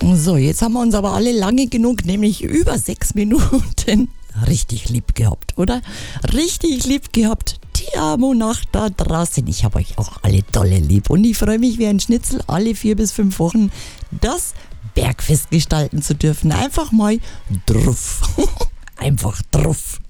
So, jetzt haben wir uns aber alle lange genug, nämlich über 6 Minuten, richtig lieb gehabt, oder? Richtig lieb gehabt. Ti amo nach da draußen. Ich habe euch auch alle dolle lieb und ich freue mich wie ein Schnitzel, alle 4 bis 5 Wochen das Bergfest gestalten zu dürfen. Einfach mal drauf. Einfach drauf.